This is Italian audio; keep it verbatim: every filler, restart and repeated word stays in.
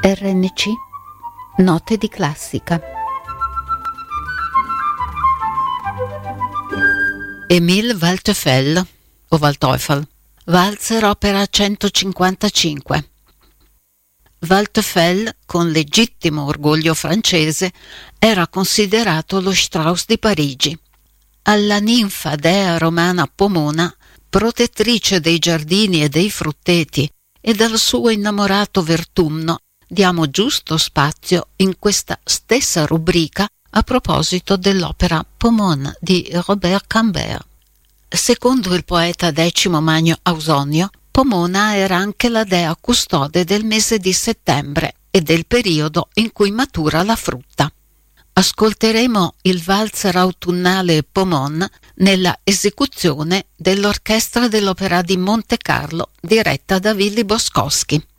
R N C Note di classica. Emil Waldteufel o Waldteufel, Valzer opera centocinquantacinque. Waldteufel, con legittimo orgoglio francese, era considerato lo Strauss di Parigi. Alla ninfa dea romana Pomona, protettrice dei giardini e dei frutteti, e dal suo innamorato Vertumno, diamo giusto spazio in questa stessa rubrica a proposito dell'opera Pomone di Robert Cambert. Secondo il poeta Decimo Magno Ausonio, Pomona era anche la dea custode del mese di settembre e del periodo in cui matura la frutta. Ascolteremo il valzer autunnale Pomone nella esecuzione dell'orchestra dell'Opera di Monte Carlo diretta da Willy Boscoschi.